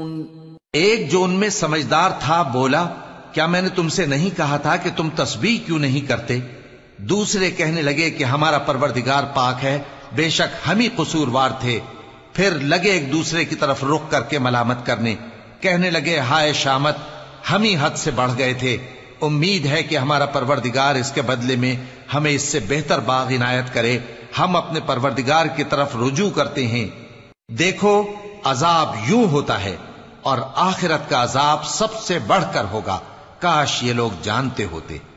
एक जो उनमें समझदार था बोला, क्या मैंने तुमसे नहीं कहा था कि तुम तस्बीह क्यों नहीं करते? दूसरे कहने लगे कि हमारा परवरदिगार पाक है, बेशक हम ही कसूरवार थे। फिर लगे एक दूसरे की तरफ रुख करके मलामत करने, कहने लगे हाय शामत, हम ही हद से बढ़ गए थे। उम्मीद है कि हमारा परवरदिगार इसके बदले में हमें इससे बेहतर बाग इनायत करे। हम अपने परवरदिगार की तरफ रुजू करते हैं। देखो अजाब यूं होता है और आखिरत का अजाब सबसे बढ़कर होगा। काश ये लोग जानते होते।